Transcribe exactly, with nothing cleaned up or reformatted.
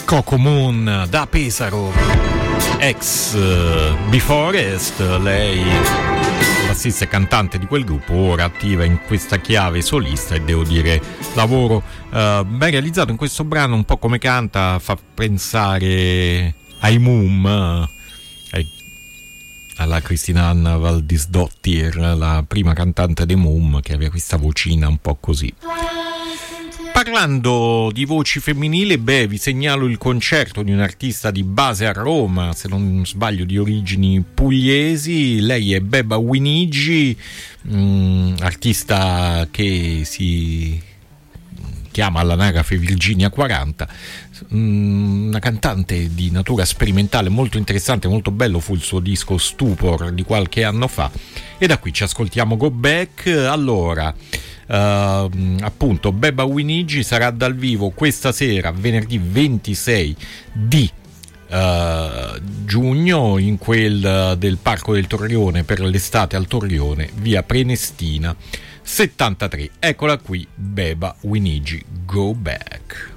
Coco Moon da Pesaro, ex Be Forest, lei bassista e cantante di quel gruppo, ora attiva in questa chiave solista, e devo dire lavoro uh, ben realizzato in questo brano. Un po' come canta fa pensare ai Moom, ai, alla Cristina Anna Valdisdottir, la prima cantante dei Moom, che aveva questa vocina un po' così. Parlando di voci femminili, beh, vi segnalo il concerto di un'artista di base a Roma, se non sbaglio di origini pugliesi. Lei è Beba Winigi, mh, artista che si chiama all'anagrafe Virginia quaranta, mh, una cantante di natura sperimentale molto interessante, molto bello fu il suo disco Stupor di qualche anno fa, e da qui ci ascoltiamo Go Back. Allora, Uh, appunto, Beba Winigi sarà dal vivo questa sera, venerdì ventisei di uh, giugno, in quel uh, del Parco del Torrione, per l'estate al Torrione, via Prenestina settantatré. Eccola qui, Beba Winigi, Go Back.